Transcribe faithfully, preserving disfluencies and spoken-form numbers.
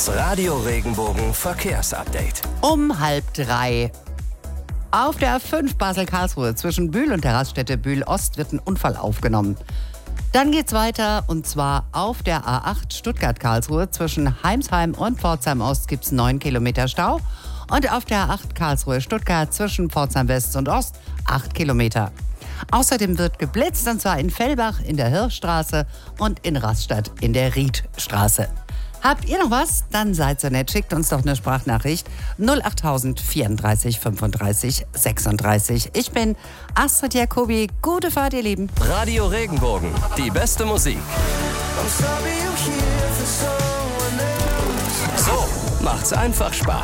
Radio Regenbogen Verkehrsupdate. Um halb drei. Auf der A fünf Basel-Karlsruhe zwischen Bühl und der Raststätte Bühl-Ost wird ein Unfall aufgenommen. Dann geht's weiter und zwar auf der A acht Stuttgart-Karlsruhe zwischen Heimsheim und Pforzheim-Ost gibt's neun Kilometer Stau. Und auf der A acht Karlsruhe-Stuttgart zwischen Pforzheim-West und Ost acht Kilometer. Außerdem wird geblitzt, und zwar in Fellbach in der Hirschstraße und in Rastatt in der Riedstraße. Habt ihr noch was? Dann seid so nett, schickt uns doch eine Sprachnachricht null achttausend vierunddreißig fünfunddreißig sechsunddreißig. Ich bin Astrid Jacobi. Gute Fahrt, ihr Lieben. Radio Regenbogen, die beste Musik. So macht's einfach Spaß.